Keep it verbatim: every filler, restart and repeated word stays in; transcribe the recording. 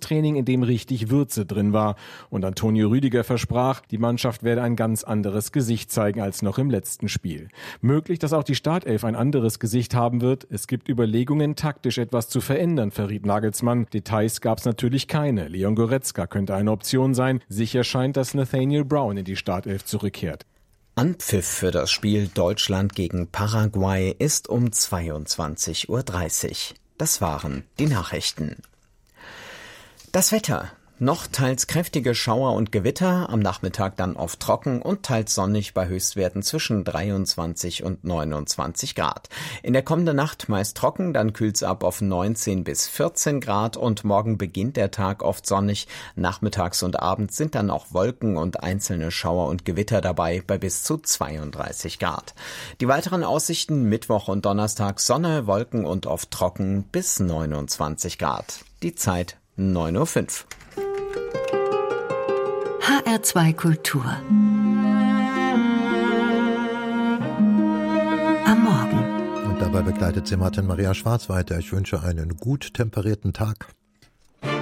Training, in dem richtig Würze drin war. Und Antonio Rüdiger versprach, die Mannschaft werde ein ganz anderes Gesicht zeigen als noch im letzten Spiel. Möglich, dass auch die Startelf ein anderes Gesicht haben wird. Es gibt Überlegungen, taktisch etwas zu verändern, verriet Nagelsmann. Details gab es natürlich keine. Leon Goretzka könnte eine Option sein. Sicher scheint, dass Nathaniel Brown in die Startelf zurückkehrt. Anpfiff für das Spiel Deutschland gegen Paraguay ist um zweiundzwanzig Uhr dreißig. Das waren die Nachrichten. Das Wetter. Noch teils kräftige Schauer und Gewitter, am Nachmittag dann oft trocken und teils sonnig bei Höchstwerten zwischen dreiundzwanzig und neunundzwanzig Grad. In der kommenden Nacht meist trocken, dann kühlt's ab auf neunzehn bis vierzehn Grad und morgen beginnt der Tag oft sonnig. Nachmittags und abends sind dann auch Wolken und einzelne Schauer und Gewitter dabei bei bis zu zweiunddreißig Grad. Die weiteren Aussichten Mittwoch und Donnerstag Sonne, Wolken und oft trocken bis neunundzwanzig Grad. Die Zeit neun Uhr fünf. H R zwei Kultur. Am Morgen. Und dabei begleitet sie Martin Maria Schwarz weiter. Ich wünsche einen gut temperierten Tag.